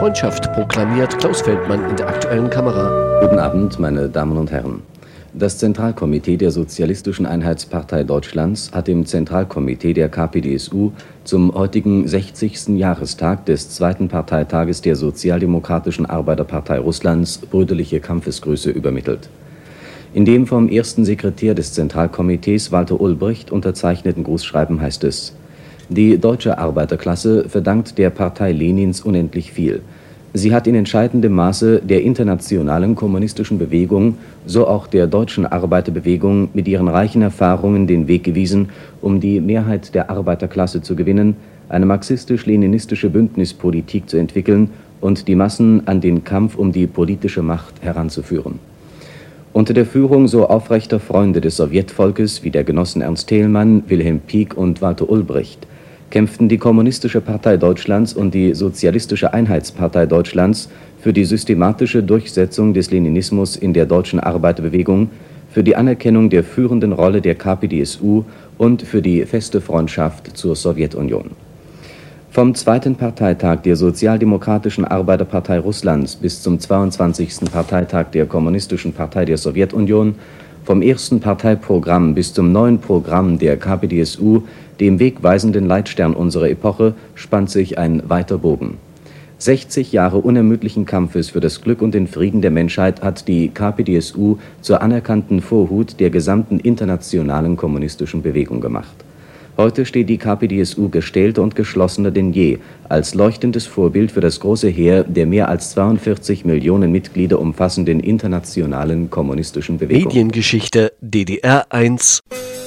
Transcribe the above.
Freundschaft proklamiert Klaus Feldmann in der aktuellen Kamera. Guten Abend, meine Damen und Herren. Das Zentralkomitee der Sozialistischen Einheitspartei Deutschlands hat im Zentralkomitee der KPdSU zum heutigen 60. Jahrestag des zweiten Parteitages der Sozialdemokratischen Arbeiterpartei Russlands brüderliche Kampfesgrüße übermittelt. In dem vom ersten Sekretär des Zentralkomitees Walter Ulbricht unterzeichneten Grußschreiben heißt es: Die deutsche Arbeiterklasse verdankt der Partei Lenins unendlich viel. Sie hat in entscheidendem Maße der internationalen kommunistischen Bewegung, so auch der deutschen Arbeiterbewegung, mit ihren reichen Erfahrungen den Weg gewiesen, um die Mehrheit der Arbeiterklasse zu gewinnen, eine marxistisch-leninistische Bündnispolitik zu entwickeln und die Massen an den Kampf um die politische Macht heranzuführen. Unter der Führung so aufrechter Freunde des Sowjetvolkes wie der Genossen Ernst Thälmann, Wilhelm Pieck und Walter Ulbricht kämpften die Kommunistische Partei Deutschlands und die Sozialistische Einheitspartei Deutschlands für die systematische Durchsetzung des Leninismus in der deutschen Arbeiterbewegung, für die Anerkennung der führenden Rolle der KPdSU und für die feste Freundschaft zur Sowjetunion. Vom zweiten Parteitag der Sozialdemokratischen Arbeiterpartei Russlands bis zum 22. Parteitag der Kommunistischen Partei der Sowjetunion, vom ersten Parteiprogramm bis zum neuen Programm der KPdSU, dem wegweisenden Leitstern unserer Epoche, spannt sich ein weiter Bogen. 60 Jahre unermüdlichen Kampfes für das Glück und den Frieden der Menschheit hat die KPdSU zur anerkannten Vorhut der gesamten internationalen kommunistischen Bewegung gemacht. Heute steht die KPdSU gestählter und geschlossener denn je als leuchtendes Vorbild für das große Heer der mehr als 42 Millionen Mitglieder umfassenden internationalen kommunistischen Bewegung. Mediengeschichte DDR 1